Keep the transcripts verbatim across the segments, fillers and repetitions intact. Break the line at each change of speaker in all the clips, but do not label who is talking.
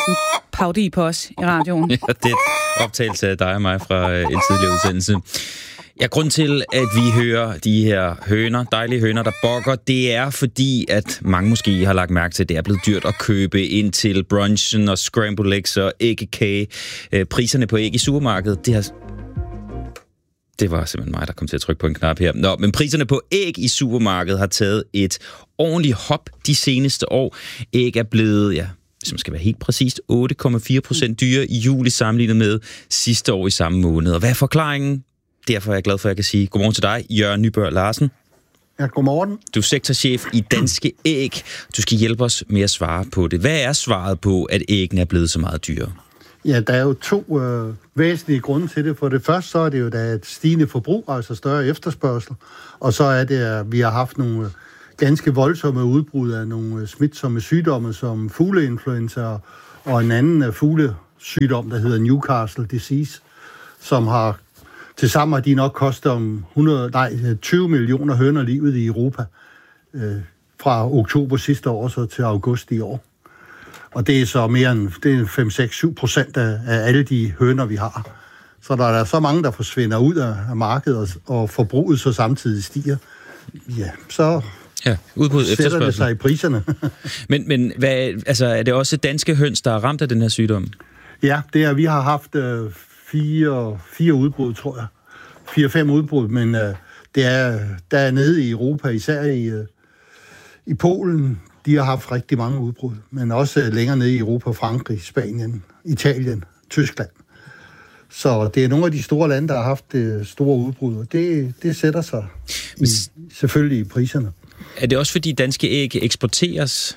Paudi på os i radioen.
Ja, det er et optagelse af dig og mig fra en tidligere udsendelse. Ja, grund til, at vi hører de her høner, dejlige høner, der bokker, det er fordi, at mange måske har lagt mærke til, at det er blevet dyrt at købe ind til brunchen og scrambled eggs og æggekage. Priserne på æg i supermarkedet, det har... Det var simpelthen mig, der kom til at trykke på en knap her. Nå, men priserne på æg i supermarkedet har taget et ordentligt hop de seneste år. Æg er blevet, ja, hvis man skal være helt præcist, otte komma fire procent dyrere i juli sammenlignet med sidste år i samme måned. Og hvad er forklaringen? Derfor er jeg glad for, at jeg kan sige godmorgen til dig, Jørgen Nybørg Larsen.
Ja, godmorgen.
Du er sektorchef i Danske Æg. Du skal hjælpe os med at svare på det. Hvad er svaret på, at æggene er blevet så meget dyrere?
Ja, der er jo to øh, væsentlige grunde til det. For det første så er det jo, der er et stigende forbrug, altså større efterspørgsel. Og så er det, at vi har haft nogle ganske voldsomme udbrud af nogle smitsomme sygdomme, som fugleinfluenza og en anden fuglesygdom, der hedder Newcastle disease, som har tilsammen har de nok kostet om hundrede, nej, tyve millioner høner livet i Europa øh, fra oktober sidste år så til august i år. Og det er så mere end det er fem, seks, syv procent af, af alle de høner, vi har. Så der er så mange, der forsvinder ud af, af markedet, og, og forbruget så samtidig stiger. Ja, så
ja, udbud,
sætter det sig i priserne.
men men hvad, altså, er det også danske høns, der er ramt af den her sygdom?
Ja, det er, vi har haft øh, fire, fire udbrud, tror jeg. Fire-fem udbrud, men øh, det er, der er nede i Europa, især i, øh, i Polen. De har haft rigtig mange udbrud, men også længere nede i Europa, Frankrig, Spanien, Italien, Tyskland. Så det er nogle af de store lande, der har haft det store udbrud, og det, det sætter sig i, selvfølgelig i priserne.
Er det også fordi danske æg eksporteres?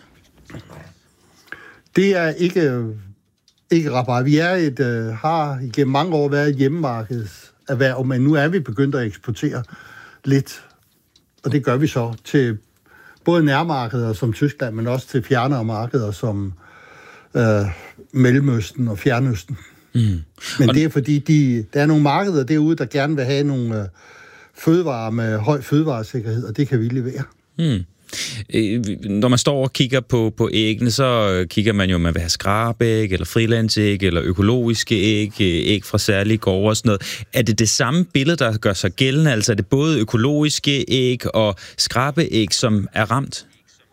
Det er ikke, ikke ret meget. Vi er et, øh, har igennem mange år været et hjemmemarkedserhverv, men nu er vi begyndt at eksportere lidt, og det gør vi så til både nærmarkeder som Tyskland, men også til fjernere markeder som øh, Mellemøsten og Fjernøsten. Mm. Men og det er fordi, de, der er nogle markeder derude, der gerne vil have nogle øh, fødevarer med høj fødevaresikkerhed, og det kan vi levere. Mm.
Når man står og kigger på, på æggene, så kigger man jo, om man vil have skrabæg, eller frilandsæg, eller økologiske æg, æg fra særlige gårde og sådan noget. Er det det samme billede, der gør sig gældende? Altså er det både økologiske æg og skrabeæg, som er ramt?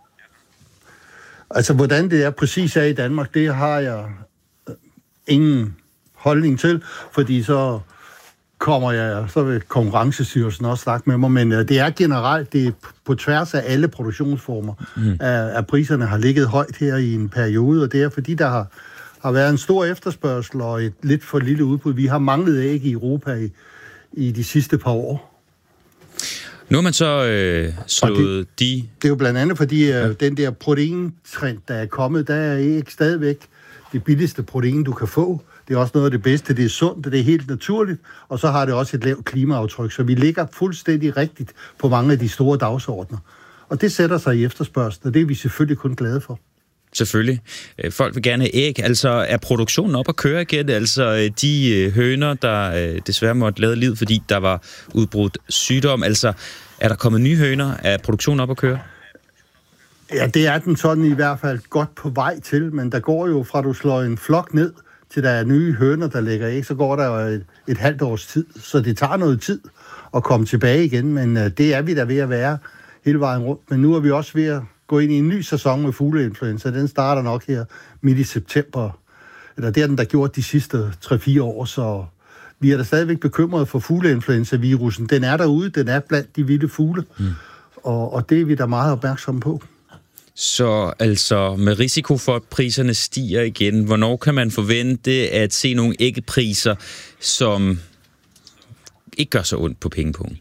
Altså, hvordan det er præcis er i Danmark, det har jeg ingen holdning til, fordi så kommer jeg, så vil Konkurrencestyrelsen også snakke med mig, men det er generelt, det er på tværs af alle produktionsformer, mm. at, at priserne har ligget højt her i en periode, og det er fordi, der har, har været en stor efterspørgsel og et lidt for lille udbud. Vi har manglet æg i Europa i, i de sidste par år.
Nu har man så øh, slået det, de...
Det er jo blandt andet fordi, ja. den der proteintrend, der er kommet, der er æg stadigvæk det billigste protein, du kan få. Det er også noget af det bedste, det er sundt, det er helt naturligt, og så har det også et lavt klimaaftryk, så vi ligger fuldstændig rigtigt på mange af de store dagsordner. Og det sætter sig i efterspørgslen, og det er vi selvfølgelig kun glade for.
Selvfølgelig. Folk vil gerne have æg. Altså, er produktionen op at køre igen? Altså, de høner, der desværre måtte lade liv, fordi der var udbrudt sygdom. Altså, er der kommet nye høner? Er produktionen op at køre?
Ja, det er den sådan i hvert fald godt på vej til, men der går jo fra, du slår en flok ned, til der er nye høner, der lægger æg, så går der jo et, et halvt års tid. Så det tager noget tid at komme tilbage igen, men uh, det er vi da ved at være hele vejen rundt. Men nu er vi også ved at gå ind i en ny sæson med fugleinfluenza. Den starter nok her midt i september. Eller det er den, der gjort de sidste tre fire år, så vi er da stadigvæk bekymrede for fugleinfluenza-virusen. Den er derude, den er blandt de vilde fugle, mm. og, og det er vi da meget opmærksomme på.
Så altså med risiko for, at priserne stiger igen, hvornår kan man forvente at se nogle æggepriser, som ikke gør så ondt på pengepunkten?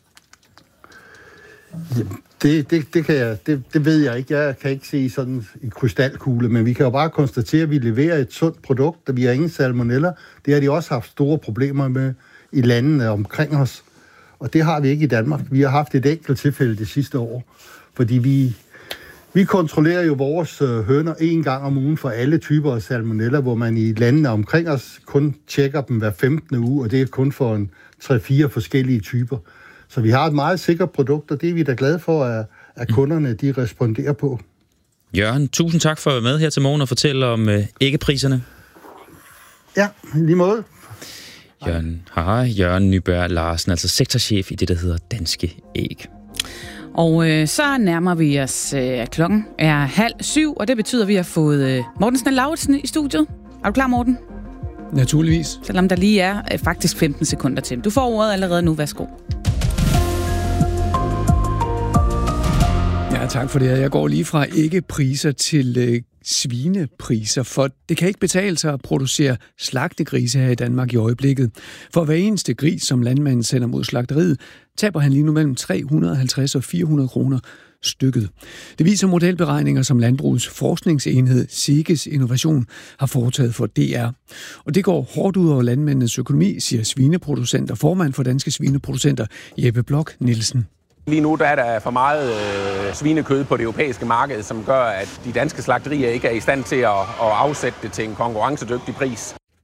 Det, det, det, kan jeg, det, det ved jeg ikke. Jeg kan ikke se sådan en krystalkugle, men vi kan jo bare konstatere, at vi leverer et sundt produkt, og vi har ingen salmonella. Det har de også haft store problemer med i landene omkring os, og det har vi ikke i Danmark. Vi har haft et enkelt tilfælde det sidste år, fordi vi... Vi kontrollerer jo vores øh, høner en gang om ugen for alle typer af salmonella, hvor man i landene omkring os kun tjekker dem hver femtende uge, og det er kun for en tre fire forskellige typer. Så vi har et meget sikkert produkt, og det er vi da glade for, at, at kunderne de responderer på.
Jørgen, tusind tak for at være med her til morgen og fortælle om øh, æggepriserne.
Ja, lige måde.
Jørgen, hej, Jørgen Nyberg Larsen, altså sektorchef i det, der hedder Danske Æg.
Og øh, så nærmer vi os, øh, klokken er halv syv, og det betyder, at vi har fået øh, Morten Snell-Lauritsen i studiet. Er du klar, Morten?
Naturligvis.
Selvom der lige er øh, faktisk femten sekunder til. Du får ordet allerede nu. Værsgo.
Ja, tak for det. Jeg går lige fra æggepriser til øh, svinepriser, for det kan ikke betale sig at producere slagtegrise her i Danmark i øjeblikket. For hver eneste gris, som landmanden sender mod slagteriet, taber han lige nu mellem tre hundrede og halvtreds og fire hundrede kroner stykket. Det viser modelberegninger, som Landbrugets forskningsenhed SIGES Innovation har foretaget for D R. Og det går hårdt ud over landmændenes økonomi, siger svineproducent og formand for Danske Svineproducenter Jeppe Blok Nielsen.
Lige nu der er der for meget øh, svinekød på det europæiske marked, som gør, at de danske slagterier ikke er i stand til at, at afsætte det til en konkurrencedygtig pris.